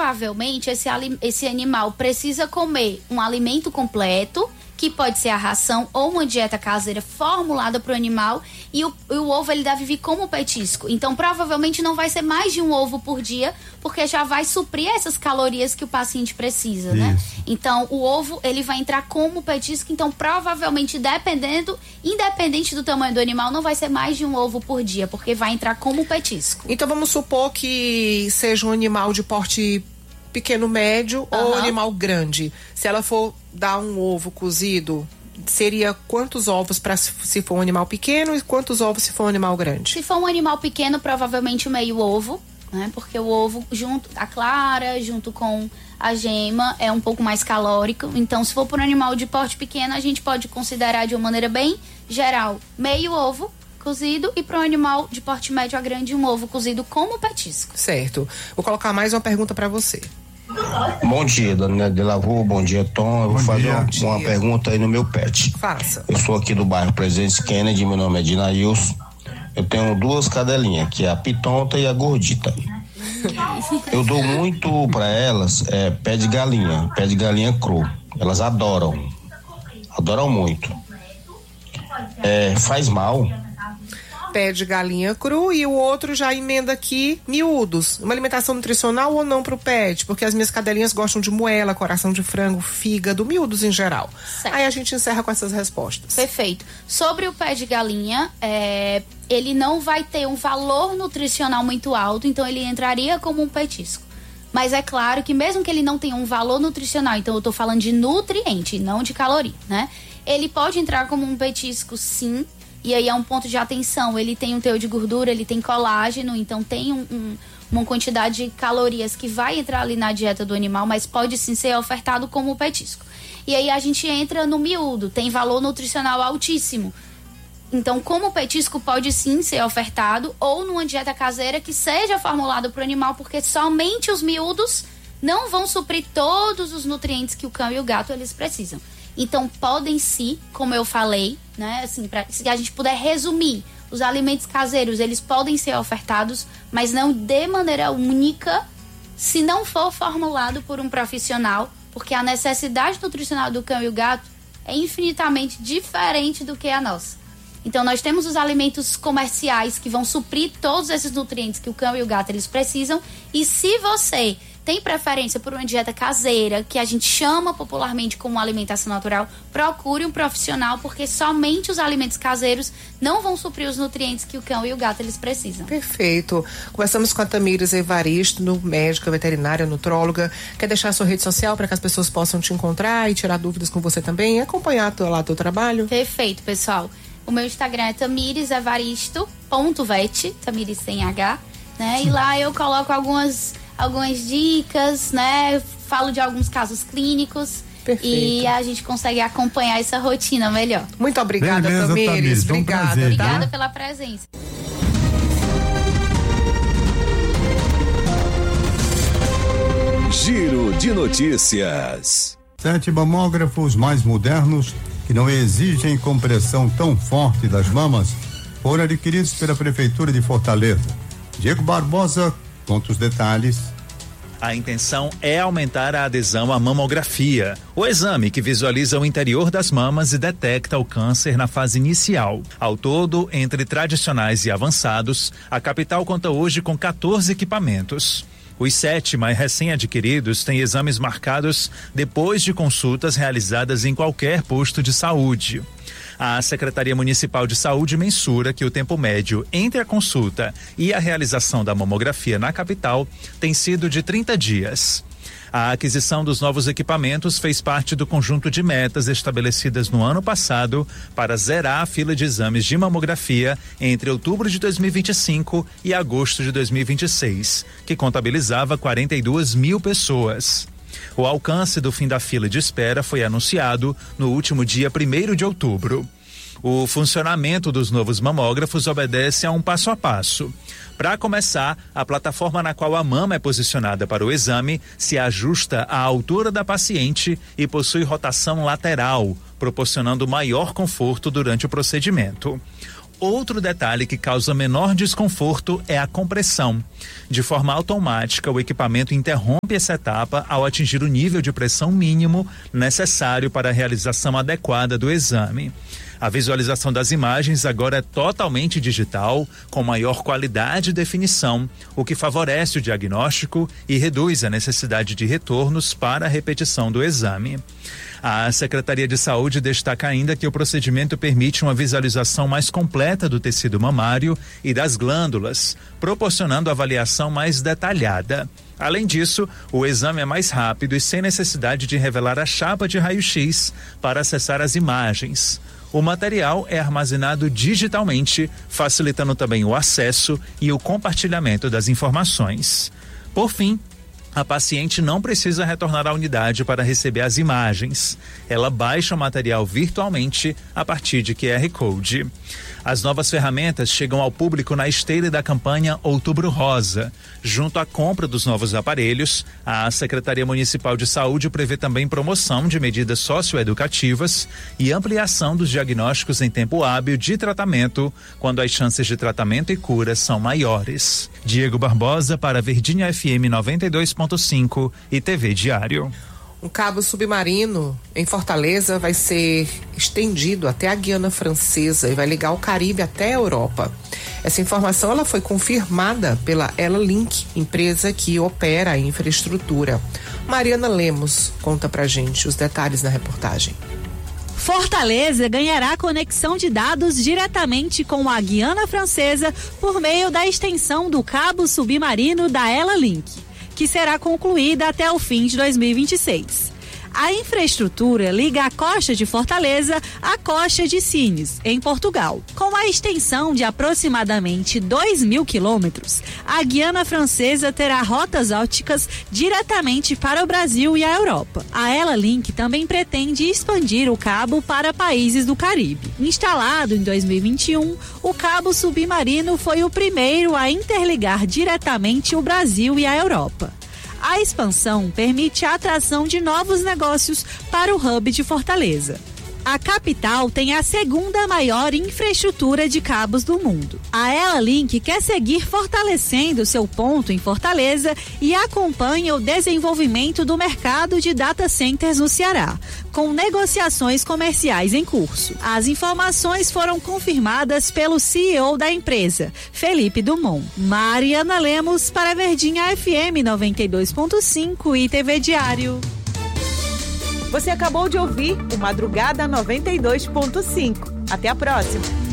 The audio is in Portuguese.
provavelmente esse animal precisa comer um alimento completo, que pode ser a ração ou uma dieta caseira formulada para o animal, e o ovo ele deve vir como petisco. Então, provavelmente não vai ser mais de um ovo por dia, porque já vai suprir essas calorias que o paciente precisa, né? Então, o ovo, ele vai entrar como petisco, então provavelmente independente do tamanho do animal, não vai ser mais de um ovo por dia, porque vai entrar como petisco. Então, vamos supor que seja um animal de porte pequeno, médio ou animal grande. Se ela for dar um ovo cozido, seria quantos ovos se for um animal pequeno e quantos ovos se for um animal grande? Se for um animal pequeno, provavelmente meio ovo, né? Porque o ovo, a clara, junto com a gema, é um pouco mais calórico. Então, se for por um animal de porte pequeno, a gente pode considerar de uma maneira bem geral, meio ovo cozido, e para um animal de porte médio a grande, um ovo cozido como petisco. Certo. Vou colocar mais uma pergunta para você. Bom dia, dona Delavô, bom dia, Tom. Eu vou fazer uma pergunta aí no meu pet. Faça. Eu sou aqui do bairro Presidente Kennedy, meu nome é Dinailson. Eu tenho 2 cadelinhas, que é a Pitonta e a Gordita. Eu dou muito para elas pé de galinha cru. Elas adoram muito. Faz mal? Pé de galinha cru, e o outro já emenda aqui, miúdos. Uma alimentação nutricional ou não pro pet? Porque as minhas cadelinhas gostam de moela, coração de frango, fígado, miúdos em geral. Certo. Aí a gente encerra com essas respostas. Perfeito. Sobre o pé de galinha, ele não vai ter um valor nutricional muito alto, então ele entraria como um petisco. Mas é claro que mesmo que ele não tenha um valor nutricional, então eu tô falando de nutriente, não de caloria, né? Ele pode entrar como um petisco, sim. E aí é um ponto de atenção, ele tem um teor de gordura, ele tem colágeno, então tem uma quantidade de calorias que vai entrar ali na dieta do animal, mas pode sim ser ofertado como petisco. E aí a gente entra no miúdo, tem valor nutricional altíssimo. Então, como petisco pode sim ser ofertado, ou numa dieta caseira que seja formulada para o animal, porque somente os miúdos não vão suprir todos os nutrientes que o cão e o gato eles precisam. Então, podem sim, como eu falei, né, assim, se a gente puder resumir, os alimentos caseiros, eles podem ser ofertados, mas não de maneira única, se não for formulado por um profissional, porque a necessidade nutricional do cão e o gato é infinitamente diferente do que a nossa. Então, nós temos os alimentos comerciais que vão suprir todos esses nutrientes que o cão e o gato eles precisam, e se você tem preferência por uma dieta caseira, que a gente chama popularmente como alimentação natural, procure um profissional, porque somente os alimentos caseiros não vão suprir os nutrientes que o cão e o gato eles precisam. Perfeito. Conversamos com a Tamires Evaristo, médica, veterinária, nutróloga. Quer deixar a sua rede social para que as pessoas possam te encontrar e tirar dúvidas com você também e acompanhar teu trabalho? Perfeito, pessoal. O meu Instagram é tamiresevaristo.vet, Tamires sem H, né? E lá eu coloco algumas dicas, né? Falo de alguns casos clínicos. Perfeito. E a gente consegue acompanhar essa rotina melhor. Muito obrigada, Tamires. Obrigada. Obrigada pela presença. Giro de notícias. 7 mamógrafos mais modernos que não exigem compressão tão forte das mamas foram adquiridos pela Prefeitura de Fortaleza. Diego Barbosa conta os detalhes. A intenção é aumentar a adesão à mamografia, o exame que visualiza o interior das mamas e detecta o câncer na fase inicial. Ao todo, entre tradicionais e avançados, a capital conta hoje com 14 equipamentos. Os 7 mais recém-adquiridos têm exames marcados depois de consultas realizadas em qualquer posto de saúde. A Secretaria Municipal de Saúde mensura que o tempo médio entre a consulta e a realização da mamografia na capital tem sido de 30 dias. A aquisição dos novos equipamentos fez parte do conjunto de metas estabelecidas no ano passado para zerar a fila de exames de mamografia entre outubro de 2025 e agosto de 2026, que contabilizava 42 mil pessoas. O alcance do fim da fila de espera foi anunciado no último dia 1º de outubro. O funcionamento dos novos mamógrafos obedece a um passo a passo. Para começar, a plataforma na qual a mama é posicionada para o exame se ajusta à altura da paciente e possui rotação lateral, proporcionando maior conforto durante o procedimento. Outro detalhe que causa menor desconforto é a compressão. De forma automática, o equipamento interrompe essa etapa ao atingir o nível de pressão mínimo necessário para a realização adequada do exame. A visualização das imagens agora é totalmente digital, com maior qualidade e definição, o que favorece o diagnóstico e reduz a necessidade de retornos para a repetição do exame. A Secretaria de Saúde destaca ainda que o procedimento permite uma visualização mais completa do tecido mamário e das glândulas, proporcionando avaliação mais detalhada. Além disso, o exame é mais rápido e sem necessidade de revelar a chapa de raio-x para acessar as imagens. O material é armazenado digitalmente, facilitando também o acesso e o compartilhamento das informações. Por fim, a paciente não precisa retornar à unidade para receber as imagens. Ela baixa o material virtualmente a partir de QR Code. As novas ferramentas chegam ao público na esteira da campanha Outubro Rosa. Junto à compra dos novos aparelhos, a Secretaria Municipal de Saúde prevê também promoção de medidas socioeducativas e ampliação dos diagnósticos em tempo hábil de tratamento, quando as chances de tratamento e cura são maiores. Diego Barbosa para Verdinha FM 92.5 e TV Diário. Um cabo submarino em Fortaleza vai ser estendido até a Guiana Francesa e vai ligar o Caribe até a Europa. Essa informação ela foi confirmada pela Ela Link, empresa que opera a infraestrutura. Mariana Lemos conta pra gente os detalhes na reportagem. Fortaleza ganhará conexão de dados diretamente com a Guiana Francesa por meio da extensão do cabo submarino da Ela Link, que será concluída até o fim de 2026. A infraestrutura liga a costa de Fortaleza à costa de Sines, em Portugal. Com a extensão de aproximadamente 2.000 quilômetros, a Guiana Francesa terá rotas ópticas diretamente para o Brasil e a Europa. A Ela Link também pretende expandir o cabo para países do Caribe. Instalado em 2021, o cabo submarino foi o primeiro a interligar diretamente o Brasil e a Europa. A expansão permite a atração de novos negócios para o hub de Fortaleza. A capital tem a segunda maior infraestrutura de cabos do mundo. A Ela Link quer seguir fortalecendo seu ponto em Fortaleza e acompanha o desenvolvimento do mercado de data centers no Ceará, com negociações comerciais em curso. As informações foram confirmadas pelo CEO da empresa, Felipe Dumont. Mariana Lemos para Verdinha FM 92.5 e TV Diário. Você acabou de ouvir o Madrugada 92.5. Até a próxima.